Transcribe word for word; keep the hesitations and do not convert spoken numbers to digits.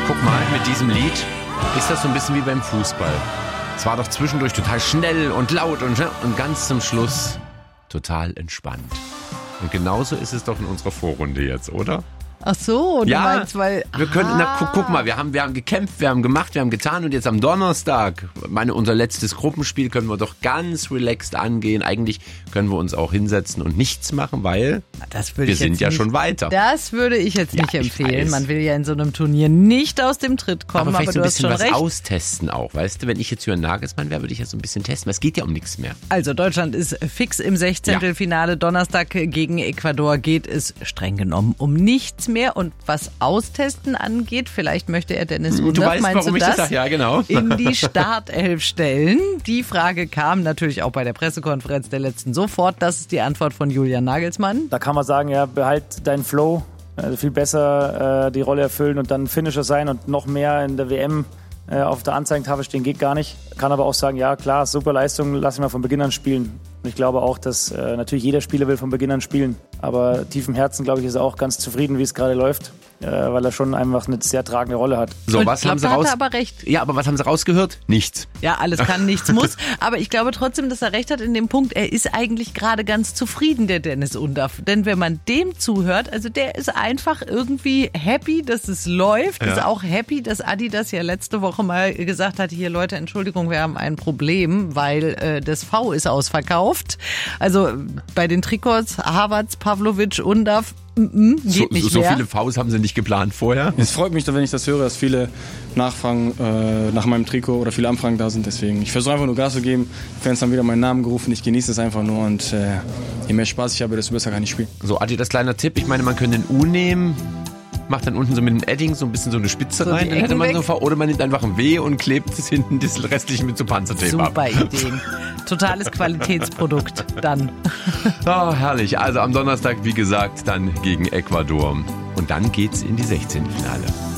Guck mal, mit diesem Lied ist das so ein bisschen wie beim Fußball. Es war doch zwischendurch total schnell und laut und, und ganz zum Schluss total entspannt. Und genauso ist es doch in unserer Vorrunde jetzt, oder? Ach so, du ja, meinst, weil... wir können, na, guck, guck mal, wir haben, wir haben gekämpft, wir haben gemacht, wir haben getan und jetzt am Donnerstag, meine, unser letztes Gruppenspiel, können wir doch ganz relaxed angehen. Eigentlich können wir uns auch hinsetzen und nichts machen, weil das wir ich sind jetzt ja nicht, schon weiter. Das würde ich jetzt nicht ja, ich empfehlen. weiß. Man will ja in so einem Turnier nicht aus dem Tritt kommen, aber, aber, vielleicht du so ein hast bisschen schon was recht. austesten auch, weißt du? Wenn ich jetzt Jürgen Nagelsmann wäre, würde ich ja so ein bisschen testen. Es geht ja um nichts mehr. Also Deutschland ist fix im Sechzehntelfinale. Ja. Donnerstag gegen Ecuador geht es streng genommen um nichts mehr. Und was Austesten angeht, vielleicht möchte er Dennis Undaff, du weißt, meinst warum du ich das, das sage? Ja, genau. in die Startelf stellen? Die Frage kam natürlich auch bei der Pressekonferenz der letzten sofort. Das ist die Antwort von Julian Nagelsmann. Da kann man sagen, ja, behalt deinen Flow, also viel besser äh, die Rolle erfüllen und dann Finisher sein und noch mehr in der W M äh, auf der Anzeigentafel stehen geht gar nicht. Kann aber auch sagen, ja klar, super Leistung, lass ihn mal von Beginn an spielen. Und ich glaube auch, dass äh, natürlich jeder Spieler will von Beginn an spielen. Aber tief im Herzen, glaube ich, ist er auch ganz zufrieden, wie es gerade läuft. Äh, weil er schon einfach eine sehr tragende Rolle hat. So, Und was glaub, haben sie da hat raus? er aber recht. Ja, aber was haben sie rausgehört? Nichts. Ja, alles kann, nichts muss. Aber ich glaube trotzdem, dass er recht hat in dem Punkt, er ist eigentlich gerade ganz zufrieden, der Dennis Undaff. Denn wenn man dem zuhört, also der ist einfach irgendwie happy, dass es läuft. Ja. Ist auch happy, dass Adi das ja letzte Woche mal gesagt hat, hier Leute, Entschuldigung, wir haben ein Problem, weil äh, das V ist ausverkauft. Also bei den Trikots Havertz, Pavlovic, Undaff, Mm-mm, geht so, nicht so mehr. viele Vs haben sie nicht geplant vorher. Es freut mich, wenn ich das höre, dass viele Nachfragen äh, nach meinem Trikot oder viele Anfragen da sind. Deswegen, ich versuche einfach nur Gas zu geben. Fans haben wieder meinen Namen gerufen. Ich genieße es einfach nur. Und äh, je mehr Spaß ich habe, desto besser kann ich spielen. So, Adi, das kleiner Tipp. Ich meine, man könnte den U nehmen, macht dann unten so mit dem Edding so ein bisschen so eine Spitze So rein. die Dann hätte man Ecken so V. Oder man nimmt einfach ein W und klebt es hinten das restliche mit so Panzertape ab. Super Ideen. Totales Qualitätsprodukt dann. Oh, herrlich. Also am Donnerstag, wie gesagt, dann gegen Ecuador. Und dann geht's in die Sechzehntelfinale.